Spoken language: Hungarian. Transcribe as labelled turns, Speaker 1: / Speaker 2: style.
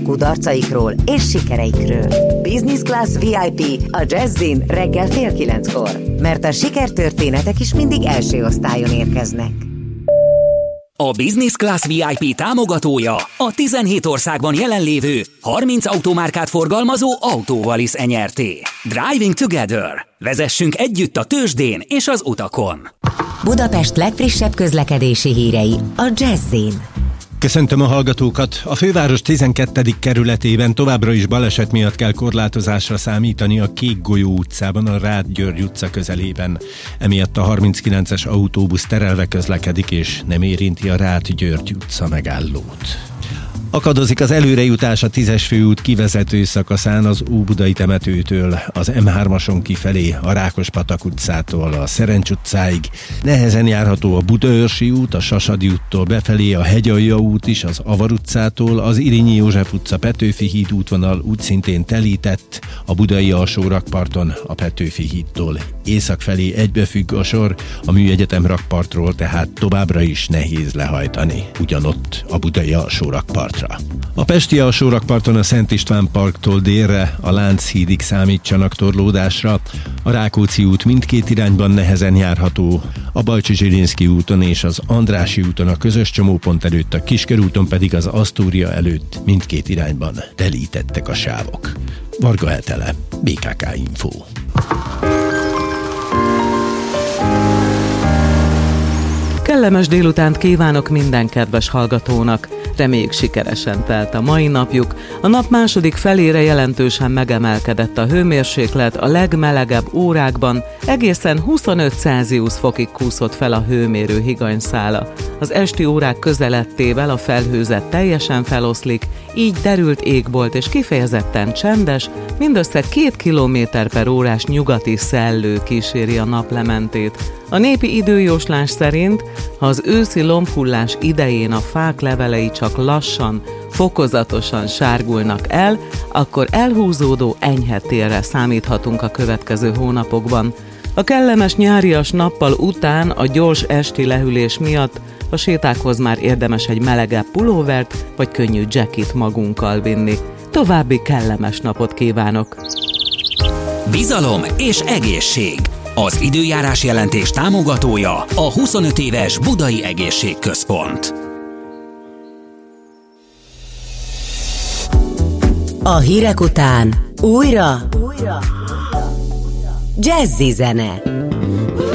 Speaker 1: kudarcaikról és sikereikről. Business Class VIP a Jazzin reggel 8:30-kor, mert a sikertörténetek is mindig első osztályon érkeznek.
Speaker 2: A Business Class VIP támogatója a 17 országban jelenlévő 30 automárkát forgalmazó Autovalis Nyrt. Driving Together. Vezessünk együtt a tőzsdén és az utakon.
Speaker 1: Budapest legfrissebb közlekedési hírei a Jazzin.
Speaker 3: Köszöntöm a hallgatókat! A főváros 12. kerületében továbbra is baleset miatt kell korlátozásra számítani a Kékgolyó utcában, a Rád György utca közelében. Emiatt a 39-es autóbusz terelve közlekedik és nem érinti a Rád György utca megállót. Akadozik az előrejutás a 10-es főút kivezető szakaszán az Óbudai temetőtől, az M3-ason kifelé, a Rákospatak utcától a Szerencs utcáig. Nehezen járható a Budaörsi út, a Sasadi úttól befelé, a Hegyalja út is, az Avar utcától, az Irényi József utca Petőfi híd útvonal úgyszintén telített, a Budai alsó rakparton a Petőfi hídtól észak felé egybefügg a sor, a Műegyetem rakpartról tehát továbbra is nehéz lehajtani, ugyanott a Budai alsó rakpartra. A pesti alsó rakparton a Szent István parktól délre, a Lánchídig számítsanak torlódásra, a Rákóczi út mindkét irányban nehezen járható, a Bajcsy-Zsilinszky úton és az Andrássy úton a közös csomópont előtt, a Kiskörúton pedig az Asztória előtt mindkét irányban telítettek a sávok. Varga Etele, BKK Info.
Speaker 4: Kellemes délutánt kívánok minden kedves hallgatónak! Reméljük sikeresen telt a mai napjuk. A nap második felére jelentősen megemelkedett a hőmérséklet, a legmelegebb órákban egészen 25 Celsius fokig kúszott fel a hőmérő higanyszála. Az esti órák közeledtével a felhőzet teljesen feloszlik, így derült égbolt és kifejezetten csendes, mindössze 2 km/órás nyugati szellő kíséri a naplementét. A népi időjóslás szerint, ha az őszi lombhullás idején a fák levelei csak lassan, fokozatosan sárgulnak el, akkor elhúzódó enyhe télre számíthatunk a következő hónapokban. A kellemes nyárias nappal után a gyors esti lehűlés miatt a sétákhoz már érdemes egy melegebb pulóvert vagy könnyű jackit magunkkal vinni. További kellemes napot kívánok!
Speaker 2: Bizalom és egészség. Az időjárás jelentés támogatója a 25 éves Budai Egészségközpont.
Speaker 1: A hírek után újra Jazzy zene.